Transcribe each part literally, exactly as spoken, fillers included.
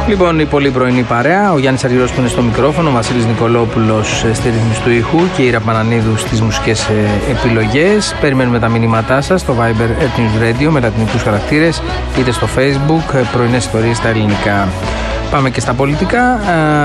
Λοιπόν, η πολύ πρωινή παρέα, ο Γιάννης Αργυρός που είναι στο μικρόφωνο, ο Βασίλης Νικολόπουλος στη ρύθμιση του ήχου και η Ήρα Πανανίδου στις μουσικές επιλογές. Περιμένουμε τα μηνύματά σας στο Viber Earth News Radio με λατινικούς χαρακτήρες, είτε στο Facebook, πρωινές ιστορίες στα ελληνικά. Πάμε και στα πολιτικά.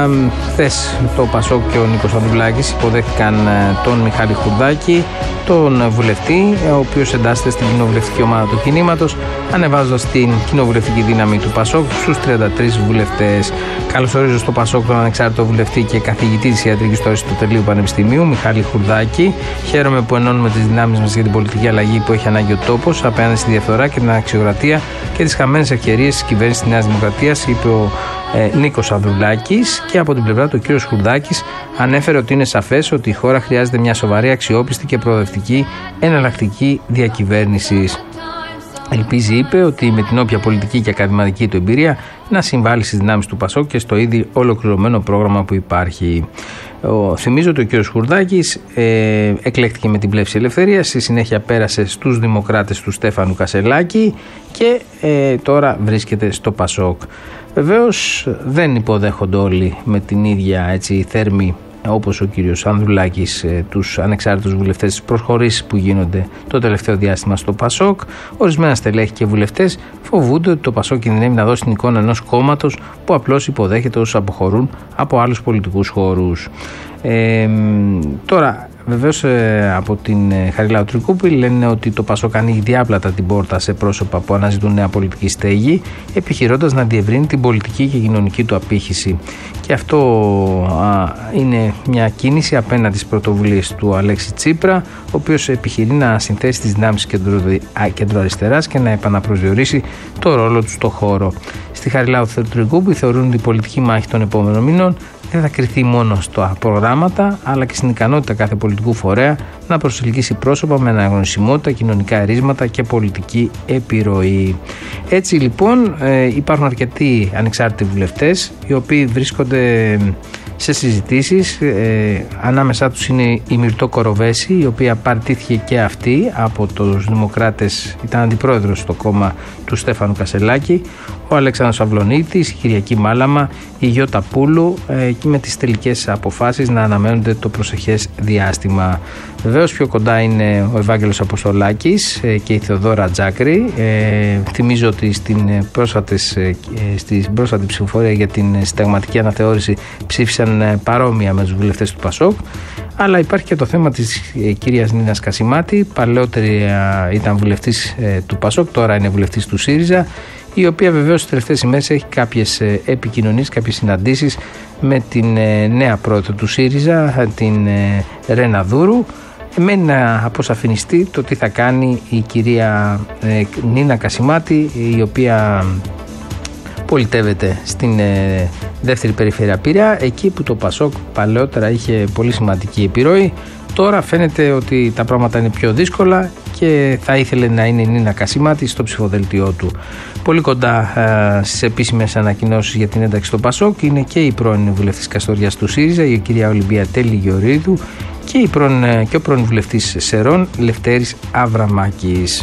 Χθες το Πασόκ και ο Νίκος Ανδρουλάκης υποδέχτηκαν τον Μιχάλη Χουρδάκη, τον βουλευτή, ο οποίος εντάσσεται στην κοινοβουλευτική ομάδα του κινήματος, ανεβάζοντας την κοινοβουλευτική δύναμη του Πασόκ στους τριάντα τρεις βουλευτές. Καλωσορίζω στο Πασόκ τον ανεξάρτητο βουλευτή και καθηγητή της ιατρικής ιστορίας του Τελείου Πανεπιστημίου, Μιχάλη Χουρδάκη. Χαίρομαι που ενώνουμε τις δυνάμεις μας για την πολιτική αλλαγή που έχει ανάγκη ο τόπος απέναντι στη διαφθορά και την αξιοκρατία και τις χαμένες ευκαιρίες της κυβέρνησης της Νέας Δημοκρατίας, είπε ο ε, Νίκος Ανδρουλάκης. Και από την πλευρά του, ο κ. Χουρδάκης ανέφερε ότι είναι σαφές ότι η χώρα χρειάζεται μια σοβαρή, αξιόπιστη και προοδευτική εναλλακτική διακυβέρνηση. Ελπίζει, είπε, ότι με την όποια πολιτική και ακαδημαϊκή του εμπειρία να συμβάλλει στις δυνάμεις του Πασόκ και στο ήδη ολοκληρωμένο πρόγραμμα που υπάρχει. Ο, θυμίζω ότι ο κ. Χουρδάκης ε, εκλέχθηκε με την Πλεύση Ελευθερίας, στη συνέχεια πέρασε στους Δημοκράτες του Στέφανου Κασελάκη και ε, τώρα βρίσκεται στο Πασόκ. Βεβαίως δεν υποδέχονται όλοι με την ίδια έτσι θέρμη όπως ο κύριος Ανδρουλάκης ε, τους ανεξάρτητους βουλευτές, τις προσχωρήσεις που γίνονται το τελευταίο διάστημα στο Πασόκ. Ορισμένα στελέχη και βουλευτές φοβούνται ότι το Πασόκ κινδυνεύει να δώσει την εικόνα ενός κόμματος που απλώς υποδέχεται όσους αποχωρούν από άλλους πολιτικούς χώρους. Ε, τώρα βεβαίως ε, από την ε, Χαριλάου Τρικούπη λένε ότι το Πασόκ ανοίγει διάπλατα την πόρτα σε πρόσωπα που αναζητούν νέα πολιτική στέγη, επιχειρώντας να διευρύνει την πολιτική και κοινωνική του απήχηση. Και αυτό α, είναι μια κίνηση απέναντι στις πρωτοβουλίες του Αλέξη Τσίπρα, ο οποίος επιχειρεί να συνθέσει τις δυνάμεις κεντροαριστεράς και να επαναπροσδιορίσει το ρόλο του στο χώρο. Στη Χαριλάου Τρικούπη θεωρούν ότι η πολιτική μάχη των επόμενων μήνων δεν θα κριθεί μόνο στα προγράμματα, αλλά και στην ικανότητα κάθε πολιτικού φορέα να προσελκύσει πρόσωπα με αναγνωσιμότητα, κοινωνικά ερίσματα και πολιτική επιρροή. Έτσι λοιπόν υπάρχουν αρκετοί ανεξάρτητοι βουλευτές οι οποίοι βρίσκονται σε συζητήσεις. Ε, ανάμεσά τους είναι η Μυρτώ Κοροβέση, η οποία παρτίθηκε και αυτή από τους Δημοκράτες, ήταν αντιπρόεδρος στο κόμμα του Στέφανου Κασελάκη, ο Αλέξανδρος Αυλονίτης, η Κυριακή Μάλαμα, η Γιώτα Πούλου ε, και με τις τελικές αποφάσεις να αναμένονται το προσεχές διάστημα. Βεβαίως πιο κοντά είναι ο Ευάγγελος Αποστολάκης ε, και η Θεοδόρα Τζάκρη. Ε, θυμίζω ότι στην, πρόσφατες, ε, στην πρόσφατη ψηφοφορία για την συνταγματική αναθεώρηση ψήφισαν ε, παρόμοια με τους βουλευτές του Πασόκ. Αλλά υπάρχει και το θέμα της ε, κυρίας Νίνας Κασιμάτη, παλαιότερη ε, ήταν βουλευτής ε, του Πασόκ, τώρα είναι βουλευτής του ΣΥΡΙΖΑ, η οποία βεβαίως τις τελευταίες ημέρες έχει κάποιες ε, επικοινωνίες, κάποιες συναντήσεις με την ε, νέα πρόεδρο του ΣΥΡΙΖΑ, την ε, Ρένα Δούρου. Μένει να αποσαφινιστεί το τι θα κάνει η κυρία ε, Νίνα Κασιμάτη, η οποία πολιτεύεται στην ε, δεύτερη περιφέρεια Πειραιά, εκεί που το Πασόκ παλαιότερα είχε πολύ σημαντική επιρροή. Τώρα φαίνεται ότι τα πράγματα είναι πιο δύσκολα και θα ήθελε να είναι η Νίνα Κασιμάτη στο ψηφοδέλτιό του. Πολύ κοντά ε, στις επίσημες ανακοινώσεις για την ένταξη στο Πασόκ είναι και η πρώην βουλευτής Καστοριάς του ΣΥΡΙΖΑ, η κυρία Ολυμπία Τέλη Γεωρίδου, και, η πρώην, και ο πρώην βουλευτής Σερών, Λευτέρης Αβραμάκης.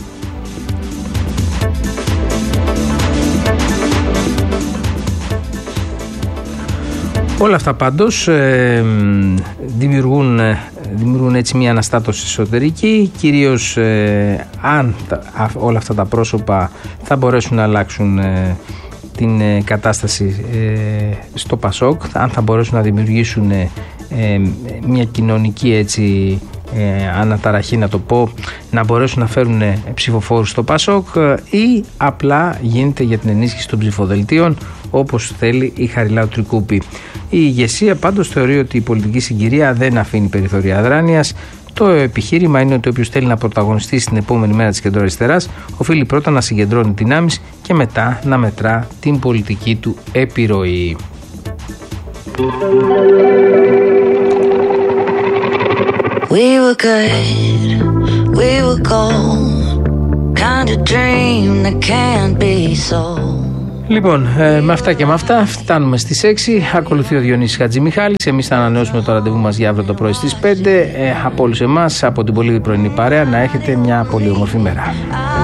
Όλα αυτά πάντως ε, δημιουργούν, δημιουργούν έτσι μια αναστάτωση εσωτερική, κυρίως ε, αν τα, α, όλα αυτά τα πρόσωπα θα μπορέσουν να αλλάξουν ε, την ε, κατάσταση ε, στο Πασόκ, αν θα μπορέσουν να δημιουργήσουν ε, ε, μια κοινωνική έτσι ε, αναταραχή, να το πω, να μπορέσουν να φέρουν ε, ψηφοφόρους στο Πασόκ ε, ή απλά γίνεται για την ενίσχυση των ψηφοδελτίων όπως θέλει η Χαριλάου Τρικούπη. Η ηγεσία πάντως θεωρεί ότι η πολιτική συγκυρία δεν αφήνει περιθώρια αδράνειας. Το επιχείρημα είναι ότι όποιος θέλει να πρωταγωνιστεί στην επόμενη μέρα της κεντροαριστεράς οφείλει πρώτα να συγκεντρώνει δυνάμεις και μετά να μετρά την πολιτική του επιρροή. We were good, we were gold, kind of dream that can't be sold. Λοιπόν, ε, με αυτά και με αυτά φτάνουμε στις έξι. Ακολουθεί ο Διονύσης Χατζημιχάλης. Εμείς θα ανανεώσουμε το ραντεβού μας για αύριο το πρωί στις πέντε. Ε, από όλους εμάς, από την πολύ πρωινή παρέα, να έχετε μια πολύ όμορφη μέρα.